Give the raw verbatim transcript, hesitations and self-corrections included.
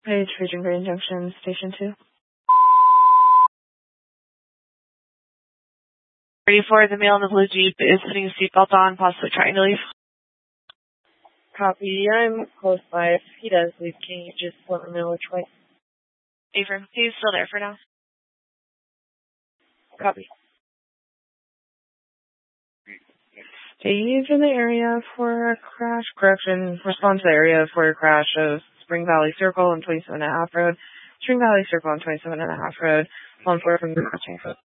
Page, Region Grand Junction, Station two. thirty-four, the male in the blue Jeep is putting his seatbelt on, possibly trying to leave. Copy. I'm close by. If he does leave, can you just let me know which way? Avram, he's still there for now. Copy. Steve in the area for a crash. Correction. Respond to the area for a crash of Spring Valley Circle on twenty-seven and a half Road. Spring Valley Circle on twenty-seven and a half Road. One four from the